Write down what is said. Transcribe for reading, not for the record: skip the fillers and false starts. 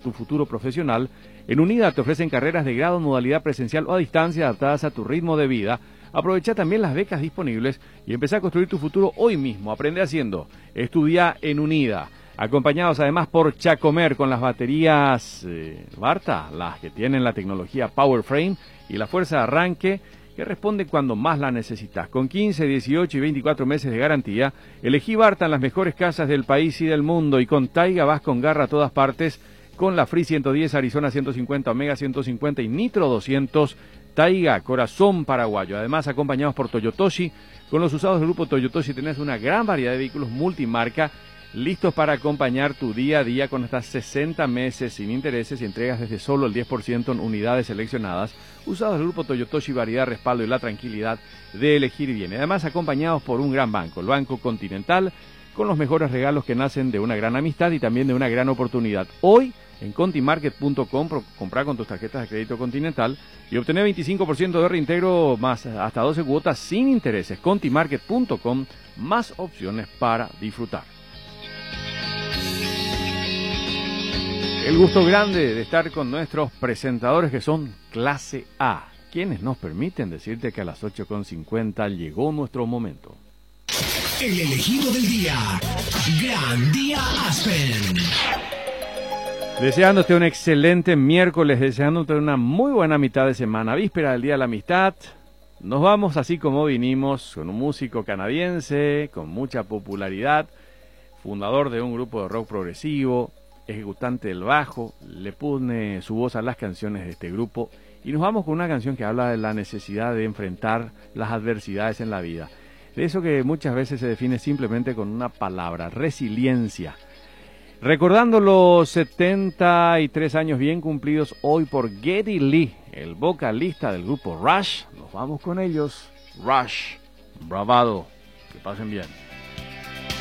tu futuro profesional, en UNIDA te ofrecen carreras de grado en modalidad presencial o a distancia adaptadas a tu ritmo de vida. Aprovecha también las becas disponibles y empezá a construir tu futuro hoy mismo. Aprende haciendo. Estudia en UNIDA. Acompañados además por Chacomer con las baterías Barta, las que tienen la tecnología PowerFrame y la fuerza de arranque que responde cuando más la necesitas. Con 15, 18 y 24 meses de garantía, elegí Barta en las mejores casas del país y del mundo. Y con Taiga vas con garra a todas partes, con la Free 110, Arizona 150, Omega 150 y Nitro 200. Taiga, corazón paraguayo. Además, acompañados por Toyotoshi. Con los usados del grupo Toyotoshi tenés una gran variedad de vehículos multimarca listos para acompañar tu día a día con hasta 60 meses sin intereses y entregas desde solo el 10% en unidades seleccionadas. Usados del grupo Toyotoshi, variedad, respaldo y la tranquilidad de elegir bien. Además, acompañados por un gran banco, el Banco Continental, con los mejores regalos que nacen de una gran amistad y también de una gran oportunidad. Hoy, en contimarket.com, comprar con tus tarjetas de crédito Continental y obtener 25% de reintegro más hasta 12 cuotas sin intereses. Contimarket.com, más opciones para disfrutar. El gusto grande de estar con nuestros presentadores que son clase A, quienes nos permiten decirte que a las 8:50 llegó nuestro momento. El elegido del día, Gran Día Aspen. Deseándote un excelente miércoles, deseándote una muy buena mitad de semana, víspera del Día de la Amistad. Nos vamos así como vinimos, con un músico canadiense, con mucha popularidad, fundador de un grupo de rock progresivo, ejecutante del bajo, le pone su voz a las canciones de este grupo y nos vamos con una canción que habla de la necesidad de enfrentar las adversidades en la vida. De eso que muchas veces se define simplemente con una palabra, resiliencia. Recordando los 73 años bien cumplidos hoy por Geddy Lee, el vocalista del grupo Rush, nos vamos con ellos. Rush, bravado, que pasen bien.